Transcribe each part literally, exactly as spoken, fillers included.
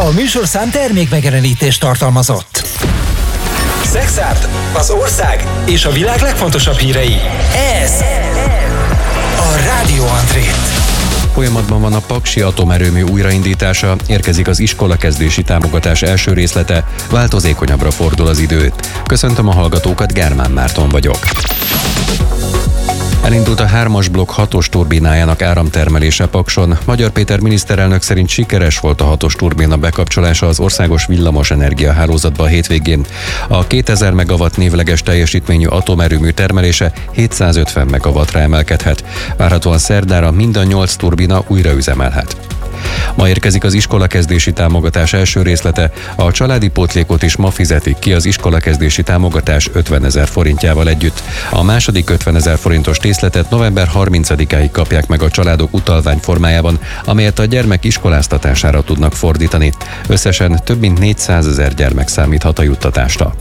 A műsorszám termék megjelenítést tartalmazott. Szexárd, az ország és a világ legfontosabb hírei. Ez a Rádió Andrét. Folyamatban van a Paksi atomerőmű újraindítása, érkezik az iskolakezdési támogatás első részlete, változékonyabbra fordul az idő. Köszöntöm a hallgatókat, Gármán Márton vagyok. Elindult a hármas blokk hatos turbinájának áramtermelése Pakson. Magyar Péter miniszterelnök szerint sikeres volt a hatos turbina bekapcsolása az országos villamosenergia hálózatba a hétvégén. A kétezer megawatt névleges teljesítményű atomerőmű termelése hétszázötven megawattra emelkedhet. Várhatóan szerdára mind a nyolc turbina újraüzemelhet. Ma érkezik az iskolakezdési támogatás első részlete, a családi pótlékot is ma fizetik ki az iskolakezdési támogatás ötvenezer forintjával együtt. A második ötvenezer forintos részletet november harmincadikáig kapják meg a családok utalvány formájában, amelyet a gyermek iskoláztatására tudnak fordítani. Összesen több mint négyszázezer gyermek számíthat a juttatásra.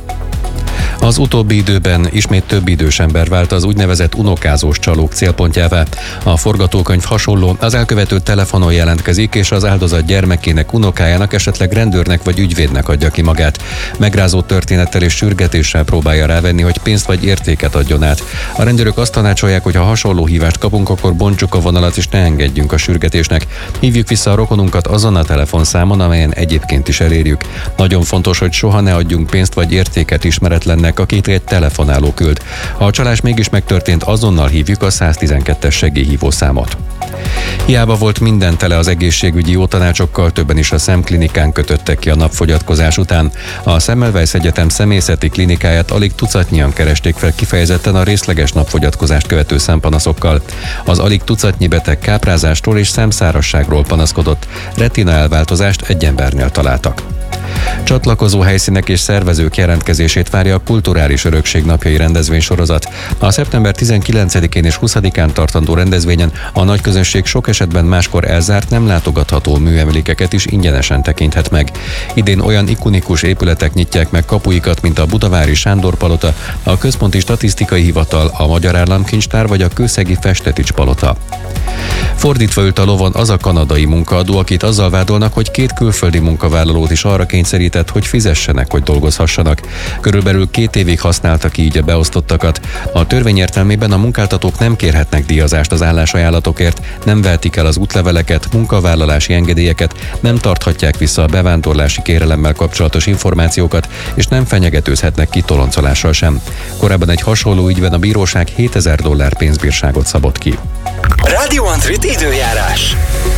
Az utóbbi időben ismét több idős ember vált az úgynevezett unokázós csalók célpontjává. A forgatókönyv hasonló, az elkövető telefonon jelentkezik, és az áldozat gyermekének, unokájának, esetleg rendőrnek vagy ügyvédnek adja ki magát. Megrázó történettel és sürgetéssel próbálja rávenni, hogy pénzt vagy értéket adjon át. A rendőrök azt tanácsolják, hogy ha hasonló hívást kapunk, akkor bontsuk a vonalat és ne engedjünk a sürgetésnek. Hívjuk vissza a rokonunkat azon a telefonszámon, amelyen egyébként is elérjük. Nagyon fontos, hogy soha ne adjunk pénzt vagy értéket ismeretlennek, akit egy telefonáló küld. Ha a csalás mégis megtörtént, azonnal hívjuk a száztizenkettes segélyhívószámot. Hiába volt minden tele az egészségügyi jó tanácsokkal, többen is a szemklinikán kötöttek ki a napfogyatkozás után. A Semmelweis Egyetem személyzeti klinikáját alig tucatnyian keresték fel kifejezetten a részleges napfogyatkozást követő szempanaszokkal. Az alig tucatnyi beteg káprázástól és szemszárazságról panaszkodott, retina elváltozást egy embernél találtak. Csatlakozó helyszínek és szervezők jelentkezését várja a Kulturális Örökség Napjai rendezvénysorozat. A szeptember tizenkilencedikén és huszadikán tartandó rendezvényen a nagy közönség sok esetben máskor elzárt, nem látogatható műemlékeket is ingyenesen tekinthet meg. Idén olyan ikonikus épületek nyitják meg kapuikat, mint a Budavári Sándor Palota, a Központi Statisztikai Hivatal, a Magyar Államkincstár vagy a Kőszegi Festetics Palota. Fordítva ült a lovon az a kanadai munkaadó, akit azzal vádolnak, hogy két külföldi munkavállalót is arra kényszerített, hogy fizessenek, hogy dolgozhassanak. Körülbelül két évig használtak így a beosztottakat. A törvény értelmében a munkáltatók nem kérhetnek díjazást az állásajánlatokért, nem vehetik el az útleveleket, munkavállalási engedélyeket, nem tarthatják vissza a bevándorlási kérelemmel kapcsolatos információkat, és nem fenyegetőzhetnek kitoloncolással sem. Korábban egy hasonló ügyben a bíróság hétezer dollár pénzbírságot szabott ki. Rádió Andrét időjárás.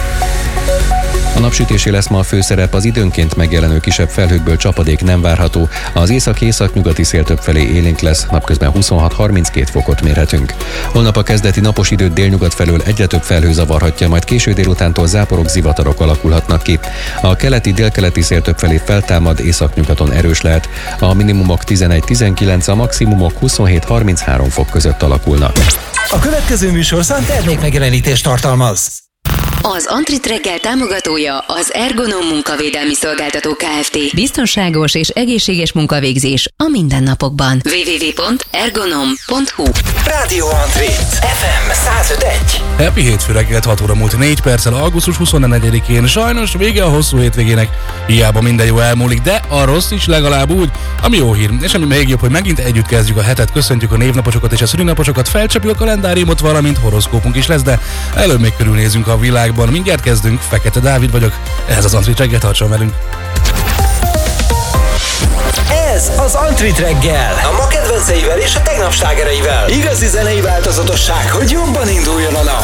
A napsütésé lesz ma a főszerep, az időnként megjelenő kisebb felhőkből csapadék nem várható. Az észak-észak-nyugati szél többfelé élénk lesz, napközben huszonhat-harminckét fokot mérhetünk. Holnap a kezdeti napos időt délnyugat felől egyre több felhő zavarhatja, majd késő délutántól záporok, zivatarok alakulhatnak ki. A keleti-délkeleti szél többfelé feltámad, északnyugaton erős lehet. A minimumok tizenegy-tizenkilenc, a maximumok huszonhét-harminchárom fok között alakulnak. A következő műsorszám termék megjelenítést tartalmaz. Az Antrit reggel támogatója az Ergonom Munkavédelmi Szolgáltató Kft. Biztonságos és egészséges munkavégzés a mindennapokban. double-u double-u double-u pont ergonom pont hu Rádió Andrét, ef em száz öt egy. Happy hétfő reggelt, hat óra múlt négy perccel, augusztus huszonnegyedikén. Sajnos vége a hosszú hétvégének, hiába minden jó elmúlik, de a rossz is legalább úgy, ami jó hír. És ami még jobb, hogy megint együtt kezdjük a hetet, köszöntjük a névnaposokat és a szülinaposokat, felcsapjuk a kalendáriumot, valamint horoszkópunk is lesz, de előbb még körülnézünk a világban. Mindjárt kezdünk, Fekete Dávid vagyok, ez az Antrit reggel, tartson velünk! Ez az Antrit reggel, a ma kedvenceivel és a tegnap slágereivel. Igazi zenei változatosság, hogy jobban induljon a nap.